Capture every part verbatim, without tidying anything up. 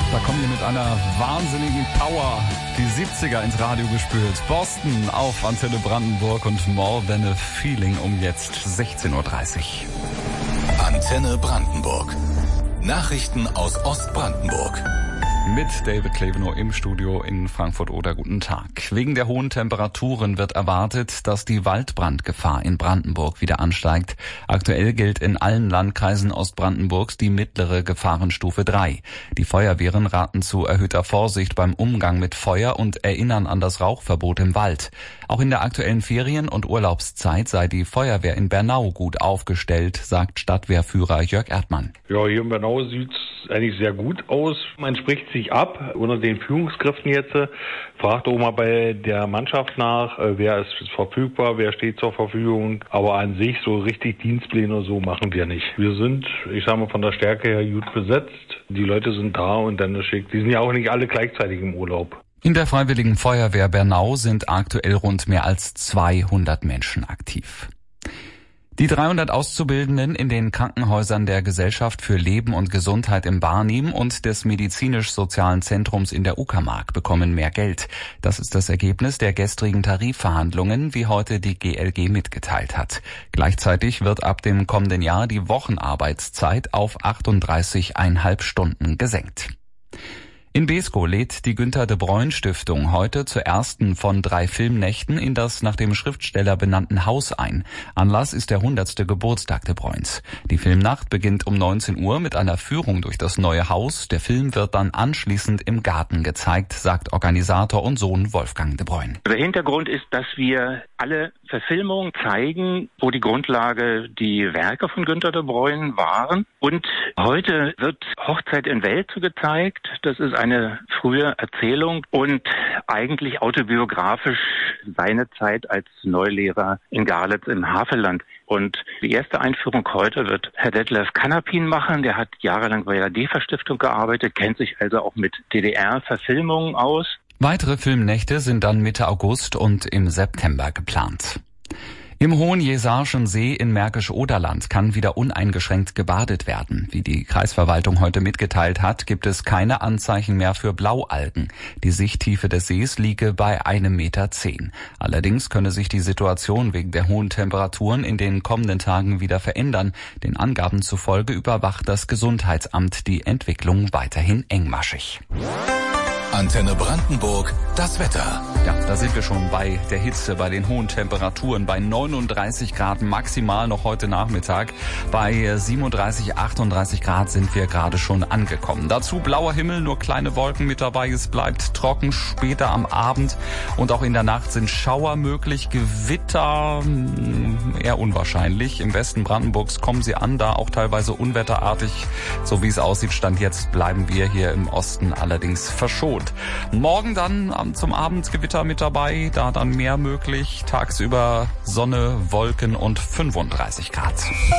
Da kommen wir mit einer wahnsinnigen Power, die siebziger ins Radio gespült. Boston auf Antenne Brandenburg und More Than a Feeling um jetzt sechzehn Uhr dreißig. Antenne Brandenburg. Nachrichten aus Ostbrandenburg. Mit David Klevenow im Studio in Frankfurt-Oder. Guten Tag. Wegen der hohen Temperaturen wird erwartet, dass die Waldbrandgefahr in Brandenburg wieder ansteigt. Aktuell gilt in allen Landkreisen Ostbrandenburgs die mittlere Gefahrenstufe drei. Die Feuerwehren raten zu erhöhter Vorsicht beim Umgang mit Feuer und erinnern an das Rauchverbot im Wald. Auch in der aktuellen Ferien- und Urlaubszeit sei die Feuerwehr in Bernau gut aufgestellt, sagt Stadtwehrführer Jörg Erdmann. Ja, hier in Bernau sieht's eigentlich sehr gut aus. Man spricht sich ab unter den Führungskräften jetzt. Fragt auch mal bei der Mannschaft nach, wer ist verfügbar, wer steht zur Verfügung. Aber an sich so richtig Dienstpläne oder so machen wir nicht. Wir sind, ich sage mal, von der Stärke her gut besetzt. Die Leute sind da und dann ist schick. Die sind ja auch nicht alle gleichzeitig im Urlaub. In der Freiwilligen Feuerwehr Bernau sind aktuell rund mehr als zweihundert Menschen aktiv. Die dreihundert Auszubildenden in den Krankenhäusern der Gesellschaft für Leben und Gesundheit im Barnim und des Medizinisch-Sozialen Zentrums in der Uckermark bekommen mehr Geld. Das ist das Ergebnis der gestrigen Tarifverhandlungen, wie heute die G L G mitgeteilt hat. Gleichzeitig wird ab dem kommenden Jahr die Wochenarbeitszeit auf achtunddreißig Komma fünf Stunden gesenkt. In Beeskow lädt die Günter de Bruyne Stiftung heute zur ersten von drei Filmnächten in das nach dem Schriftsteller benannten Haus ein. Anlass ist der hundertste Geburtstag de Bruynes. Die Filmnacht beginnt um neunzehn Uhr mit einer Führung durch das neue Haus. Der Film wird dann anschließend im Garten gezeigt, sagt Organisator und Sohn Wolfgang de Bruyne. Der Hintergrund ist, dass wir alle Verfilmungen zeigen, wo die Grundlage die Werke von Günter de Bruyne waren. Und heute wird Hochzeit in Welze gezeigt. Das ist eine frühe Erzählung und eigentlich autobiografisch seine Zeit als Neulehrer in Garlitz im Havelland. Und die erste Einführung heute wird Herr Detlef Kanapin machen. Der hat jahrelang bei der D E F A-Stiftung gearbeitet, kennt sich also auch mit D D R-Verfilmungen aus. Weitere Filmnächte sind dann Mitte August und im September geplant. Im Hohen Jesarschen See in Märkisch-Oderland kann wieder uneingeschränkt gebadet werden. Wie die Kreisverwaltung heute mitgeteilt hat, gibt es keine Anzeichen mehr für Blaualgen. Die Sichttiefe des Sees liege bei einem Meter zehn. Allerdings könne sich die Situation wegen der hohen Temperaturen in den kommenden Tagen wieder verändern. Den Angaben zufolge überwacht das Gesundheitsamt die Entwicklung weiterhin engmaschig. Antenne Brandenburg, das Wetter. Ja, da sind wir schon bei der Hitze, bei den hohen Temperaturen, bei neununddreißig Grad maximal noch heute Nachmittag. Bei siebenunddreißig, achtunddreißig Grad sind wir gerade schon angekommen. Dazu blauer Himmel, nur kleine Wolken mit dabei. Es bleibt trocken später am Abend und auch in der Nacht sind Schauer möglich. Gewitter eher unwahrscheinlich. Im Westen Brandenburgs kommen sie an, da auch teilweise unwetterartig. So wie es aussieht, Stand jetzt bleiben wir hier im Osten allerdings verschont. Morgen dann zum Abend Gewitter mit dabei, da dann mehr möglich. Tagsüber Sonne, Wolken und fünfunddreißig Grad.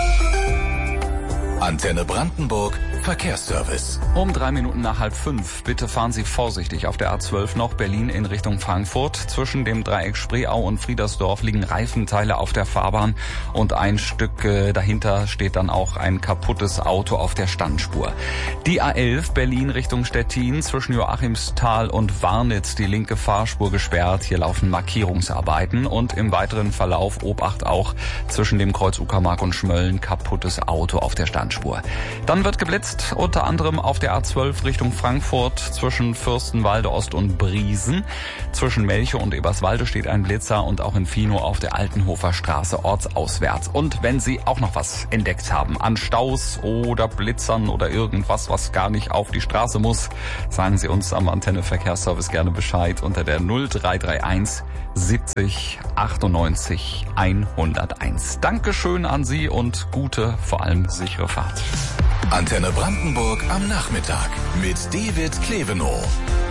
Antenne Brandenburg, Verkehrsservice. Um drei Minuten nach halb fünf. Bitte fahren Sie vorsichtig auf der A zwölf noch Berlin in Richtung Frankfurt. Zwischen dem Dreieck Spreeau und Friedersdorf liegen Reifenteile auf der Fahrbahn und ein Stück äh, dahinter steht dann auch ein kaputtes Auto auf der Standspur. Die A elf Berlin Richtung Stettin zwischen Joachimsthal und Warnitz die linke Fahrspur gesperrt. Hier laufen Markierungsarbeiten und im weiteren Verlauf Obacht auch zwischen dem Kreuz Uckermark und Schmölln kaputtes Auto auf der Standspur. Dann wird geblitzt, unter anderem auf der A zwölf Richtung Frankfurt zwischen Fürstenwalde Ost und Briesen. Zwischen Melche und Eberswalde steht ein Blitzer und auch in Finow auf der Altenhofer Straße ortsauswärts. Und wenn Sie auch noch was entdeckt haben an Staus oder Blitzern oder irgendwas, was gar nicht auf die Straße muss, sagen Sie uns am Antenne Verkehrsservice gerne Bescheid unter der null drei drei eins siebzig achtundneunzig hunderteins. Dankeschön an Sie und gute, vor allem sichere Fahrt. Antenne Brandenburg am Nachmittag mit David Klevenow.